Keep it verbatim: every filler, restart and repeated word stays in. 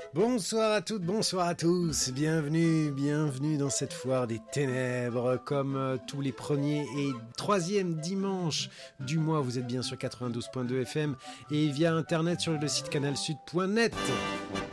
Bonsoir à toutes, bonsoir à tous, bienvenue, bienvenue dans cette foire des ténèbres, comme euh, tous les premiers et troisièmes dimanches du mois. Vous êtes bien sur quatre-vingt-douze point deux F M et via internet sur le site canal sud point net.